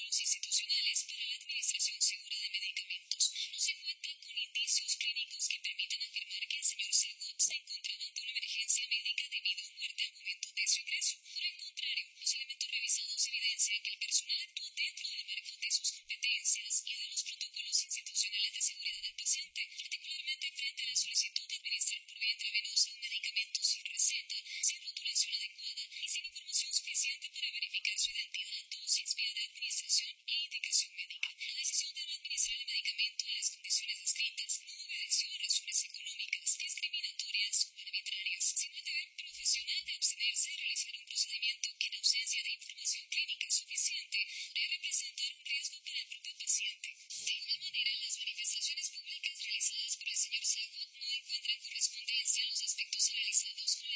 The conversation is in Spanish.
protocolos institucionales para la administración segura de medicamentos. No se cuentan con indicios clínicos que permitan afirmar que el señor Sagot se encontraba ante una emergencia médica debido a muerte al momento de su ingreso. Por el contrario, los elementos revisados evidencian que el personal actuó dentro del marco de sus competencias y de los protocolos institucionales de seguridad del paciente, particularmente frente a la solicitud de administrar por vía intravenosa un medicamento sin receta, sin rotulación adecuada y sin información suficiente para verificar su identidad, dosis, vía de administración e indicación médica. La decisión de no administrar el medicamento en las condiciones descritas no obedeció a razones económicas, discriminatorias o arbitrarias, sino al deber profesional de abstenerse de realizar un procedimiento que en ausencia de información clínica suficiente puede representar un riesgo para el propio paciente. De igual manera, las manifestaciones públicas realizadas por el señor Sagot no encuentran correspondencia a los aspectos analizados con la